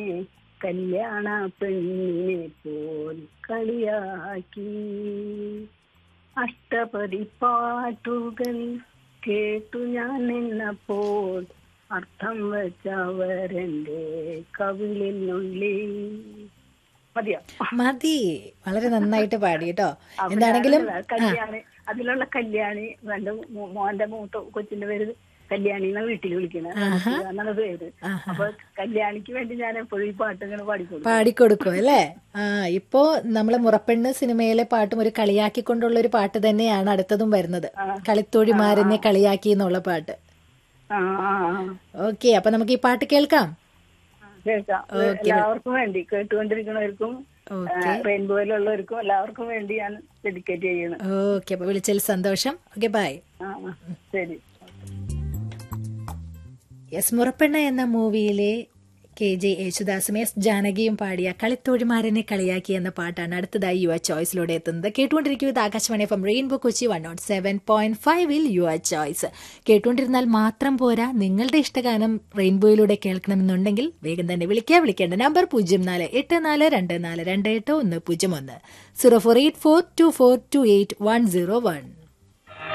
കല്യാണ പെണ്ണിനെ പോൽ കളിയാക്കി. അഷ്ടപതി പാട്ടുകൾ കേട്ടു ഞാൻ നിന്നപ്പോൾ അർത്ഥം വെച്ചവരെന്റെ കവിളിനുള്ളിൽ. മതിയോ? മതി, വളരെ നന്നായിട്ട് പാടി കേട്ടോ. എന്താണെങ്കിലും കല്യാണി, അതിലുള്ള കല്യാണി, എന്റെ മോന്റെ മൂത്ത കൊച്ചിന്റെ പേര് കല്യാണി എന്നാ വീട്ടിൽ വിളിക്കുന്നത്, എന്നാണ് പേര്. അപ്പൊ കല്യാണിക്ക് വേണ്ടി ഞാൻ എപ്പോഴും ഈ പാട്ട് ഇങ്ങനെ പാടിക്കൊടുക്കും അല്ലേ? ഇപ്പോ നമ്മളെ മുറപ്പെണ്ണ് സിനിമയിലെ പാട്ടും ഒരു കളിയാക്കിക്കൊണ്ടുള്ള ഒരു പാട്ട് തന്നെയാണ് അടുത്തതും വരുന്നത്. കളിത്തോഴിമാരെന്നെ കളിയാക്കി എന്നുള്ള പാട്ട്. ഓക്കെ, അപ്പൊ നമുക്ക് ഈ പാട്ട് കേൾക്കാം. എല്ലാവർക്കും വേണ്ടി, കേട്ടുകൊണ്ടിരിക്കുന്നവർക്കും റെയിൻബോയിലുള്ളവർക്കും എല്ലാവർക്കും വേണ്ടി ഞാൻ ഡെഡിക്കേറ്റ് ചെയ്യണം. ഓക്കെ, അപ്പൊ വിളിച്ചതിൽ സന്തോഷം. Okay, by. ശരി. യെസ്, മുറപ്പെണ്ണ എന്ന മൂവിയിലെ KJ യേശുദാസും S ജാനകിയും പാടിയ കളിത്തോഴിമാരനെ കളിയാക്കി എന്ന പാട്ടാണ് അടുത്തതായി യുവർ ചോയ്സിലൂടെ എത്തുന്നത്. കേട്ടുകൊണ്ടിരിക്കുന്നത് Akashvani FM rainbow Kochi 107.5 your choice. കേട്ടുകൊണ്ടിരുന്നാൽ മാത്രം പോരാ, നിങ്ങളുടെ ഇഷ്ടഗാനം റെയിൻബോയിലൂടെ കേൾക്കണമെന്നുണ്ടെങ്കിൽ വേഗം തന്നെ വിളിക്കേണ്ട നമ്പർ 048424282101 048424282101.